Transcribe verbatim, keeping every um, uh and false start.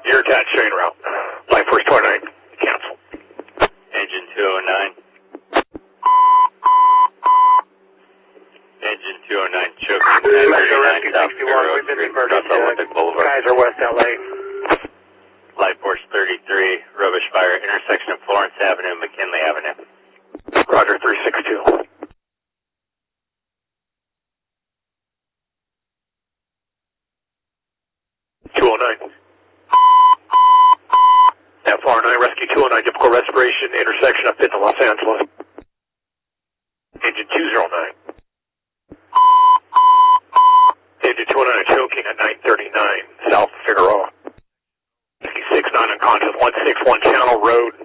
You're attached train route. Line first twenty-nine, cancel. Engine two oh nine. Engine two oh nine choking. Rescue sixty-one, we've been diverted to Kaiser, West L A. Light Force thirty-three, rubbish fire, intersection of Florence Avenue, McKinley Avenue. Roger, three six two. two oh nine. F R nine, Rescue two oh nine, difficult respiration, intersection up into Los Angeles. Engine two oh nine. Engine two oh nine choking at nine thirty-nine, South Figueroa. six nine unconscious, one six one Channel Road,